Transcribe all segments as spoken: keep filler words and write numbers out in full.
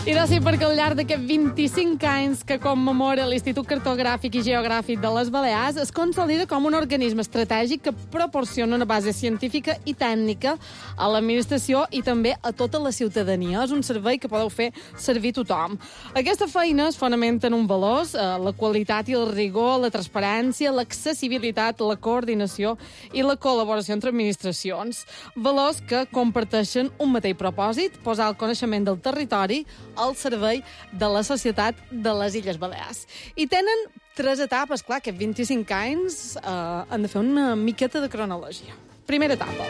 I no sé perquè al llarg d'aquests vint-i-cinc anys que commemora l'Institut Cartogràfic i Geogràfic de les Balears es consolida com un organisme estratègic que proporciona una base científica i tècnica a l'administració i també a tota la ciutadania. És un servei que podeu fer servir tothom. Aquesta feina es fonamenta en un valors, eh, la qualitat i el rigor, la transparència, l'accessibilitat, la coordinació i la col·laboració entre administracions. Valors que comparteixen un mateix propòsit, posar el coneixement del territori al servei de la societat de les Illes Balears. I tenen tres etapes, clar, que vint-i-cinc anys eh, han de fer una miqueta de cronologia. Primera etapa.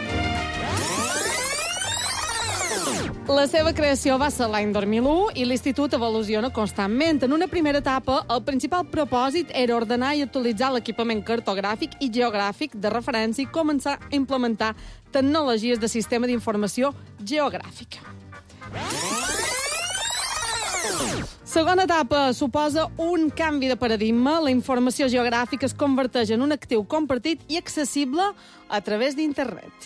La seva creació va ser l'any dos mil u i l'Institut evoluciona constantment. En una primera etapa, el principal propòsit era ordenar i actualitzar l'equipament cartogràfic i geogràfic de referència i començar a implementar tecnologies de sistema d'informació geogràfica. Segona etapa suposa un canvi de paradigma. La informació geogràfica es converteix en un actiu compartit i accessible a través d'internet.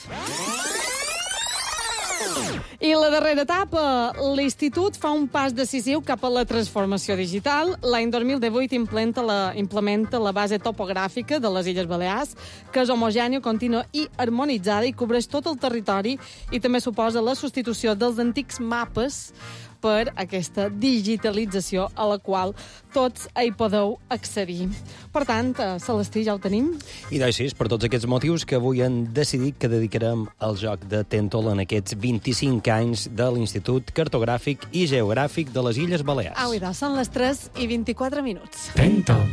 I la darrera etapa, l'Institut fa un pas decisiu cap a la transformació digital. L'any dos mil divuit implementa la, implementa la base topogràfica de les Illes Balears, que és homogènia, contínua i harmonitzada i cobreix tot el territori i també suposa la substitució dels antics mapes per aquesta digitalització a la qual tots hi podeu accedir. Per tant, Celestí, ja ho tenim? I doncs sí, per tots aquests motius que avui hem decidit que dedicarem al joc de Tèntol en aquests vint-i-cinc anys de l'Institut Cartogràfic i Geogràfic de les Illes Balears. Au, idò, són les tres i vint-i-quatre minuts. Tèntol.